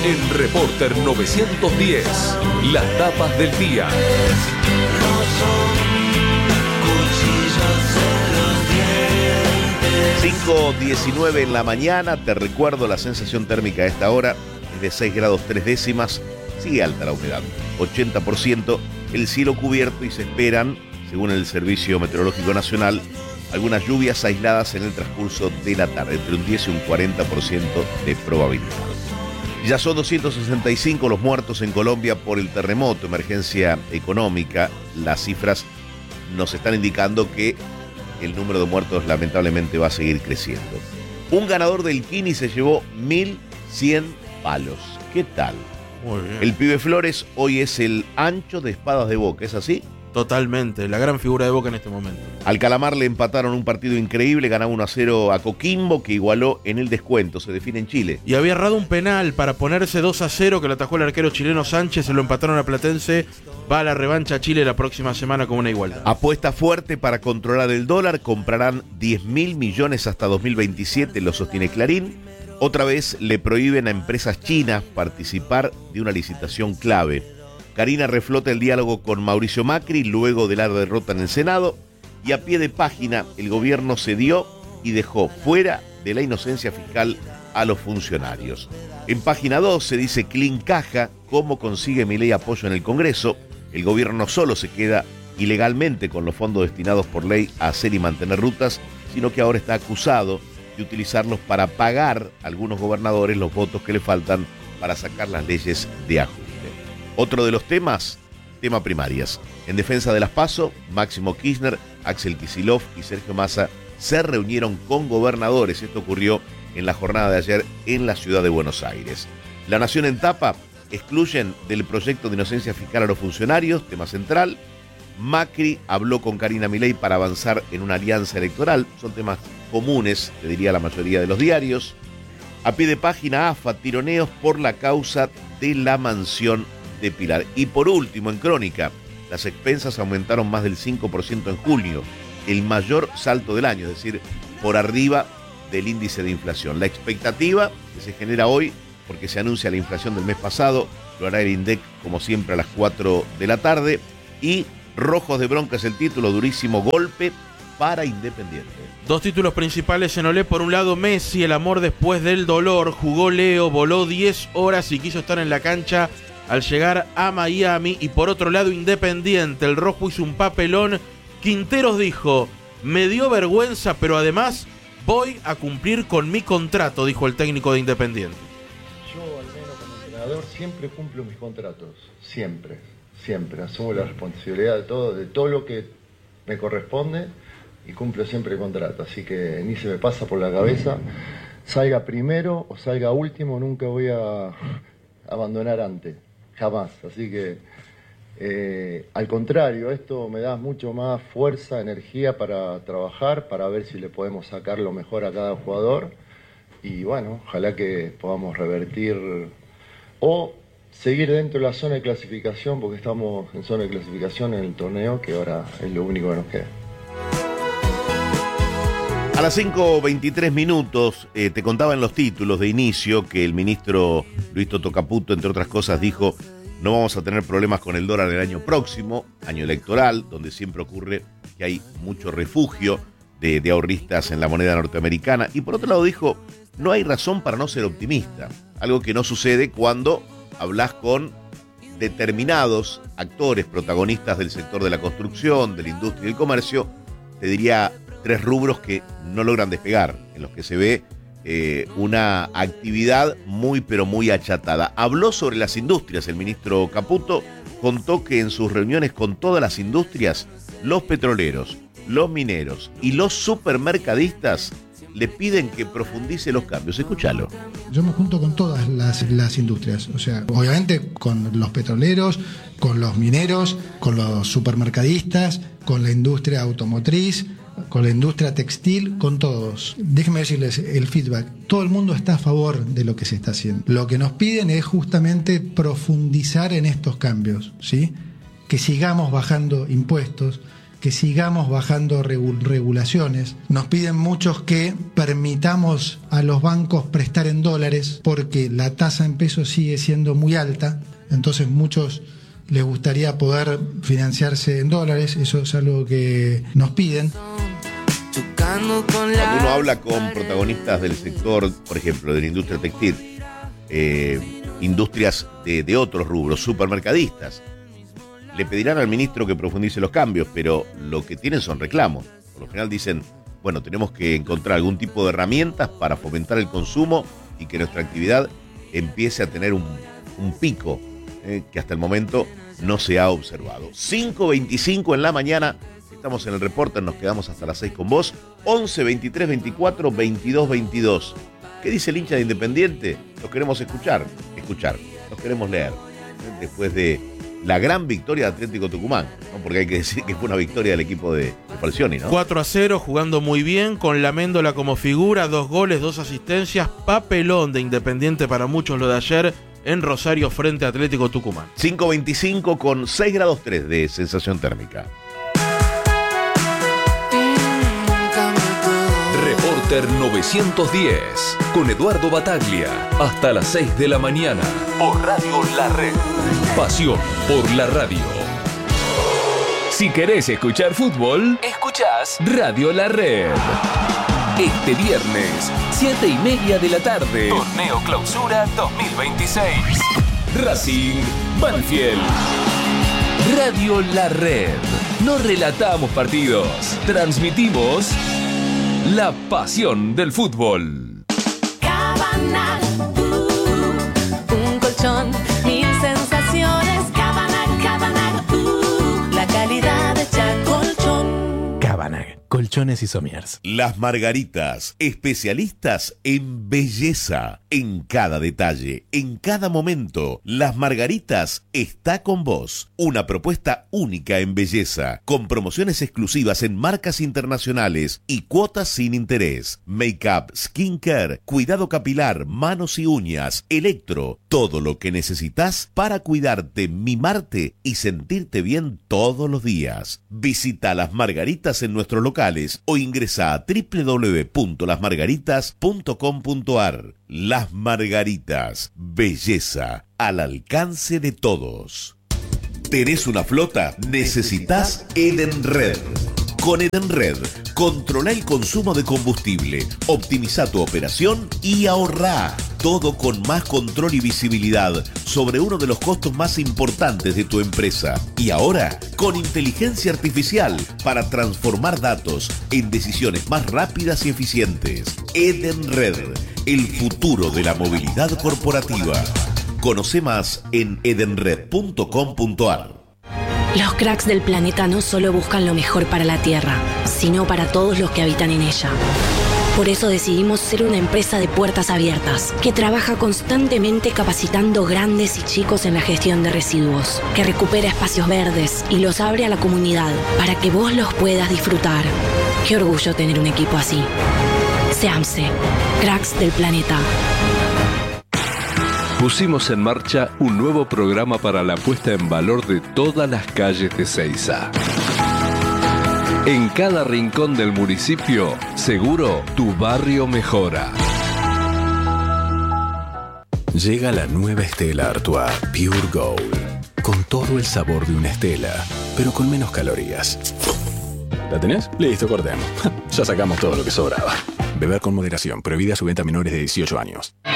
En Reporter 910, las tapas del día. 5:19 en la mañana. Te recuerdo, la sensación térmica a esta hora es de 6 grados 3 décimas. Sigue alta la humedad, 80%, el cielo cubierto y se esperan, según el Servicio Meteorológico Nacional, algunas lluvias aisladas en el transcurso de la tarde, entre un 10 y un 40% de probabilidad. Ya son 265 los muertos en Colombia por el terremoto, emergencia económica. Las cifras nos están indicando que el número de muertos lamentablemente va a seguir creciendo. Un ganador del Kini se llevó 1.100 palos. ¿Qué tal? Muy bien. El pibe Flores hoy es el Ancho de Espadas de Boca, ¿es así? Totalmente, la gran figura de Boca en este momento. Al Calamar le empataron un partido increíble, ganaba 1-0 a Coquimbo, que igualó en el descuento, se define en Chile. Y había errado un penal para ponerse 2-0 que lo atajó el arquero chileno Sánchez, se lo empataron a Platense, va a la revancha a Chile la próxima semana con una igualdad. Apuesta fuerte para controlar el dólar, comprarán 10.000 millones hasta 2027, lo sostiene Clarín. Otra vez le prohíben a empresas chinas participar de una licitación clave. Karina reflota el diálogo con Mauricio Macri luego de la derrota en el Senado, y a pie de página el gobierno cedió y dejó fuera de la inocencia fiscal a los funcionarios. En página 2 se dice Clean Caja, cómo consigue Milei apoyo en el Congreso. El gobierno no solo se queda ilegalmente con los fondos destinados por ley a hacer y mantener rutas, sino que ahora está acusado de utilizarlos para pagar a algunos gobernadores los votos que le faltan para sacar las leyes de ajuste. Otro de los temas, tema primarias. En defensa de las PASO, Máximo Kirchner, Axel Kicillof y Sergio Massa se reunieron con gobernadores. Esto ocurrió en la jornada de ayer en la ciudad de Buenos Aires. La Nación en tapa, excluyen del proyecto de inocencia fiscal a los funcionarios, tema central. Macri habló con Karina Milei para avanzar en una alianza electoral. Son temas comunes, te diría la mayoría de los diarios. A pie de página, AFA, tironeos por la causa de la mansión de Pilar. Y por último, en Crónica, las expensas aumentaron más del 5% en junio, el mayor salto del año, es decir, por arriba del índice de inflación. La expectativa que se genera hoy, porque se anuncia la inflación del mes pasado, lo hará el INDEC como siempre a las 4 de la tarde, y Rojos de bronca es el título, durísimo golpe para Independiente. Dos títulos principales en Olé. Por un lado, Messi, el amor después del dolor. Jugó Leo, voló 10 horas y quiso estar en la cancha al llegar a Miami. Y por otro lado, Independiente, el rojo hizo un papelón. Quinteros dijo, me dio vergüenza, pero además voy a cumplir con mi contrato, dijo el técnico de Independiente. Yo, al menos como entrenador, siempre cumplo mis contratos, siempre, asumo la responsabilidad de todo lo que me corresponde y cumplo siempre el contrato, así que ni se me pasa por la cabeza, salga primero o salga último, nunca voy a abandonar antes, jamás, así que al contrario, esto me da mucho más fuerza, energía para trabajar, para ver si le podemos sacar lo mejor a cada jugador y bueno, ojalá que podamos revertir o seguir dentro de la zona de clasificación, porque estamos en zona de clasificación en el torneo, que ahora es lo único que nos queda. A las 5:23 minutos, te contaba en los títulos de inicio que el ministro Luis Toto Caputo, entre otras cosas, dijo: no vamos a tener problemas con el dólar el año próximo, año electoral, donde siempre ocurre que hay mucho refugio de ahorristas en la moneda norteamericana. Y por otro lado dijo, no hay razón para no ser optimista, algo que no sucede cuando hablas con determinados actores, protagonistas del sector de la construcción, de la industria y del comercio. Te diría 3 rubros que no logran despegar, en los que se ve una actividad muy pero muy achatada. Habló sobre las industrias el ministro Caputo, contó que en sus reuniones con todas las industrias, los petroleros, los mineros y los supermercadistas le piden que profundice los cambios. Escúchalo. Yo me junto con todas las industrias, o sea, obviamente con los petroleros, con los mineros, con los supermercadistas, con la industria automotriz, con la industria textil, con todos. Déjenme decirles el feedback. Todo el mundo está a favor de lo que se está haciendo. Lo que nos piden es justamente profundizar en estos cambios, ¿sí? Que sigamos bajando impuestos, que sigamos bajando regulaciones. Nos piden muchos que permitamos a los bancos prestar en dólares porque la tasa en pesos sigue siendo muy alta, entonces muchos les gustaría poder financiarse en dólares, eso es algo que nos piden. Cuando uno habla con protagonistas del sector, por ejemplo, de la industria textil, industrias de otros rubros, supermercadistas, le pedirán al ministro que profundice los cambios, pero lo que tienen son reclamos. Por lo general dicen, bueno, tenemos que encontrar algún tipo de herramientas para fomentar el consumo y que nuestra actividad empiece a tener un pico que hasta el momento no se ha observado. 5:25 en la mañana, estamos en el reporte, nos quedamos hasta las 6 con vos. 11 23 24 22 22. ¿Qué dice el hincha de Independiente? Los queremos escuchar, los queremos leer. Después de la gran victoria de Atlético Tucumán, ¿no? Porque hay que decir que fue una victoria del equipo de Falcioni, ¿no? 4-0, jugando muy bien, con la Méndola como figura, 2 goles, 2 asistencias, papelón de Independiente para muchos lo de ayer en Rosario frente a Atlético Tucumán. 5:25 con 6 grados 3 de sensación térmica. Reporter 910 con Eduardo Bataglia hasta las 6 de la mañana por Radio La Red. Pasión por la radio. Si querés escuchar fútbol, escuchás Radio La Red. Este viernes, 7:30 de la tarde. Torneo Clausura 2026. Racing Banfield. Radio La Red. No relatamos partidos, transmitimos la pasión del fútbol. Cabanag, un colchón, 1000 sensaciones. Cabanag, la calidad hecha colchón. Cabanag, colchones y somiers. Las Margaritas, especialistas en belleza, en cada detalle, en cada momento. Las Margaritas está con vos. Una propuesta única en belleza, con promociones exclusivas en marcas internacionales y cuotas sin interés. Make-up, skincare, cuidado capilar, manos y uñas, electro, todo lo que necesitas para cuidarte, mimarte y sentirte bien todos los días. Visita Las Margaritas en nuestros locales o ingresa a www.lasmargaritas.com.ar. Las Margaritas, belleza al alcance de todos. ¿Tenés una flota? Necesitas Edenred. Con Edenred, controla el consumo de combustible, optimiza tu operación y ahorrá. Todo con más control y visibilidad sobre uno de los costos más importantes de tu empresa. Y ahora, con inteligencia artificial para transformar datos en decisiones más rápidas y eficientes. Edenred, el futuro de la movilidad corporativa. Conoce más en edenred.com.ar. Los cracks del planeta no solo buscan lo mejor para la Tierra, sino para todos los que habitan en ella. Por eso decidimos ser una empresa de puertas abiertas, que trabaja constantemente capacitando grandes y chicos en la gestión de residuos, que recupera espacios verdes y los abre a la comunidad para que vos los puedas disfrutar. Qué orgullo tener un equipo así. SEAMSE, cracks del planeta. Pusimos en marcha un nuevo programa para la puesta en valor de todas las calles de Seiza. En cada rincón del municipio, seguro tu barrio mejora. Llega la nueva Stella Artois Pure Gold, con todo el sabor de una Stella, pero con menos calorías. ¿La tenés? Listo, cortemos. Ya sacamos todo lo que sobraba. Beber con moderación, prohibida su venta a menores de 18 años.